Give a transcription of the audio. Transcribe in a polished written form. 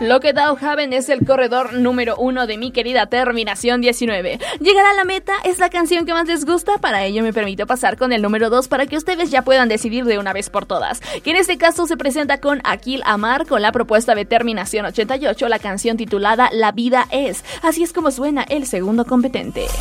Lock It Out Heaven es el corredor número 1 de mi querida Terminación 19. ¿Llegará a la meta? ¿Es la canción que más les gusta? Para ello me permito pasar con el número 2 para que ustedes ya puedan decidir de una vez por todas. Que en este caso se presenta con Akil Amar con la propuesta de Terminación 88, la canción titulada La vida es. Así es como suena el segundo competente.